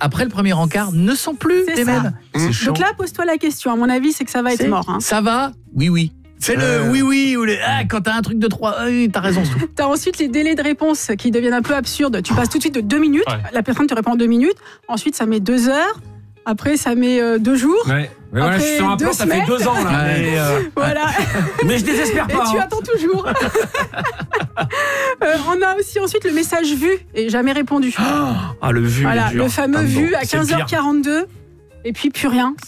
après le premier encart, ne sont plus C'est les ça. mêmes. C'est chaud. Donc là, pose-toi la question. À mon avis, c'est que ça va être mort. Hein. Ça va ? Oui. Fais le oui ou le quand t'as un truc de 3, t'as raison. T'as ensuite les délais de réponse qui deviennent un peu absurdes. Tu passes tout de suite de 2 minutes. Ouais. La personne te répond en 2 minutes. Ensuite, ça met 2 heures. Après, ça met 2 jours. Ouais. Mais voilà, je suis sur un Après, plan, 2 ça fait semaines. 2 ans là. Mais, Voilà. mais je désespère Et pas. tu hein. attends toujours. On a aussi ensuite le message vu et jamais répondu. Ah, le vu. Voilà, dur. le fameux Ah, bon, vu à c'est le pire. 15h42. Et puis plus rien.